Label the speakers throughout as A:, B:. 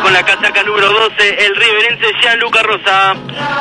A: con la casaca número 12, el riverense Gianluca Rosa.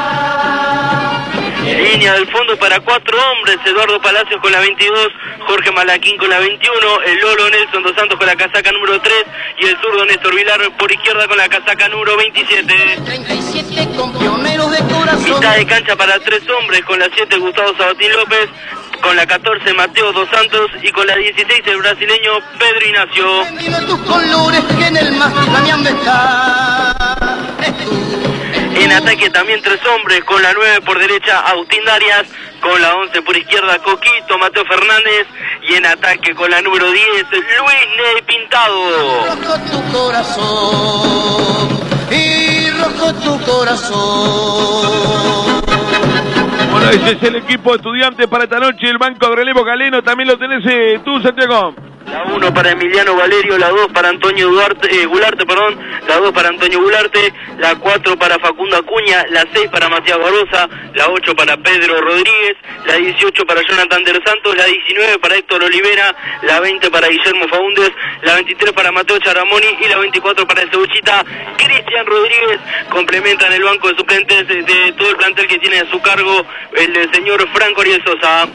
A: Línea del fondo para 4 hombres, Eduardo Palacios con la 22, Jorge Malaquín con la 21, el Lolo Nelson dos Santos con la casaca número 3 y el zurdo Néstor Vilar por izquierda con la casaca número 27.
B: 37 con pioneros de corazón.
A: Mitad de cancha para 3 hombres, con la 7 Gustavo Sabatín López, con la 14 Mateo dos Santos y con la 16 el brasileño Pedro Ignacio.
B: Dime tus colores que en el más flameando está.
A: En ataque también 3 hombres, con la 9 por derecha Agustín Darias, con la 11 por izquierda Coquito Mateo Fernández y en ataque con la número 10 Luis Ney Pintado.
B: Rojo tu corazón y rojo tu corazón.
C: Bueno, ese es el equipo de Estudiantes para esta noche. El banco de relevo Galeno también lo tenés tú, Santiago.
A: La 1 para Emiliano Valerio, la 2 para Antonio Gularte, la 2 para Antonio Gularte, la 4 para Facundo Acuña, la 6 para Matías Barbosa, la 8 para Pedro Rodríguez, la 18 para Jonathan Del Santos, la 19 para Héctor Olivera, la 20 para Guillermo Faúndez, la 23 para Mateo Charamoni y la 24 para el cebuchita Cristian Rodríguez. Complementan el banco de suplentes de todo el plantel que tiene a su cargo el señor Franco Ariel Sosa.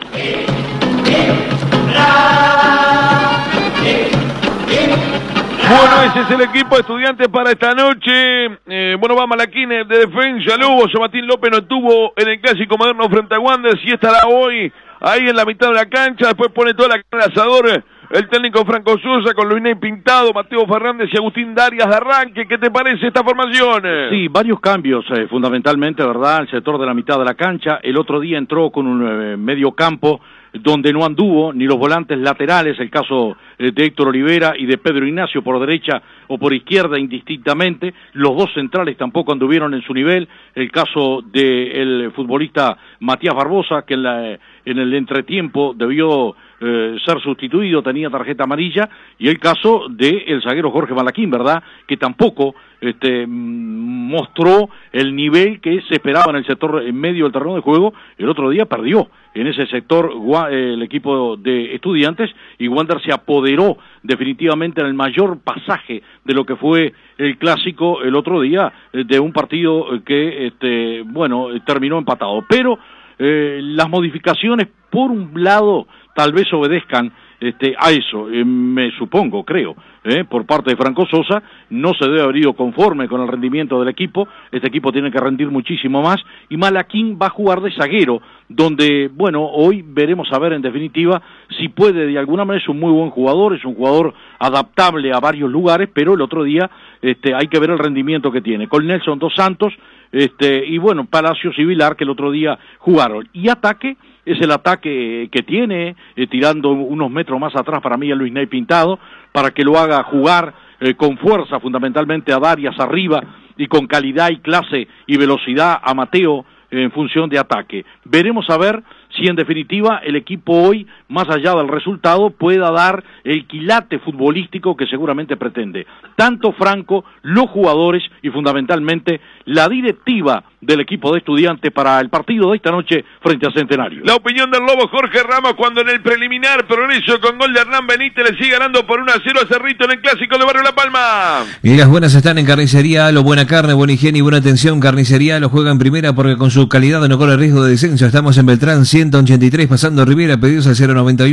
C: Bueno, ese es el equipo de Estudiantes para esta noche. Bueno, va Malaquín de defensa, Lugo, Sabatín López no estuvo en el Clásico Moderno frente a Wanderers y estará hoy ahí en la mitad de la cancha. Después pone toda la carne al asador el técnico Franco Sosa con Luis Ney Pintado, Mateo Fernández y Agustín Darias de arranque. ¿Qué te parece esta formación?
D: Sí, varios cambios, fundamentalmente, ¿verdad? El sector de la mitad de la cancha. El otro día entró con un medio campo donde no anduvo ni los volantes laterales, el caso de Héctor Olivera y de Pedro Ignacio por derecha o por izquierda indistintamente. Los 2 centrales tampoco anduvieron en su nivel, el caso del futbolista Matías Barbosa, que en el entretiempo debió ser sustituido, tenía tarjeta amarilla, y el caso del zaguero Jorge Malaquín, ¿verdad?, que tampoco mostró el nivel que se esperaba en el sector en medio del terreno de juego. El otro día perdió en ese sector el equipo de Estudiantes y Wander se apoderó definitivamente en el mayor pasaje de lo que fue el clásico el otro día, de un partido que terminó empatado. Pero las modificaciones, por un lado, tal vez obedezcan a eso, me supongo, creo, por parte de Franco Sosa. No se debe haber ido conforme con el rendimiento del equipo. Este equipo tiene que rendir muchísimo más, y Malaquín va a jugar de zaguero, donde, bueno, hoy veremos a ver en definitiva si puede, de alguna manera. Es un muy buen jugador, es un jugador adaptable a varios lugares, pero el otro día hay que ver el rendimiento que tiene, con Nelson dos Santos, y bueno, Palacios y Vilar, que el otro día jugaron. Y ataque, es el ataque que tiene, tirando unos metros más atrás para mí a Luis Ney Pintado, para que lo haga jugar con fuerza, fundamentalmente a Darias arriba, y con calidad y clase y velocidad a Mateo en función de ataque. Veremos a ver si en definitiva el equipo hoy, más allá del resultado, pueda dar el quilate futbolístico que seguramente pretende. Tanto Franco, los jugadores y fundamentalmente la directiva del equipo de Estudiantes para el partido de esta noche frente a Centenario.
C: La opinión del Lobo Jorge Ramos cuando en el preliminar Progreso con gol de Hernán Benítez le sigue ganando por 1-0 a Cerrito en el Clásico de Barrio La Palma.
E: Y las buenas están en Carnicería Lo, buena carne, buena higiene y buena atención. Carnicería Lo juega en primera porque con su calidad no corre riesgo de descenso. Estamos en Beltrán 183, pasando Rivera. Pedidos al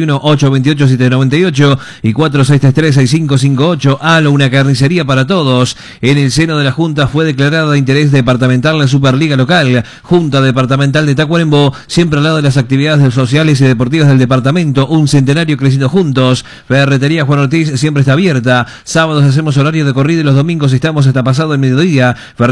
E: 091-828-798 y 4633-6558. Alo, una carnicería para todos. En el seno de la Junta fue declarada de interés departamental la Superliga Local. Junta Departamental de Tacuarembó, siempre al lado de las actividades sociales y deportivas del departamento. Un centenario creciendo juntos. Ferretería Juan Ortiz siempre está abierta. Sábados hacemos horario de corrido y los domingos estamos hasta pasado el mediodía.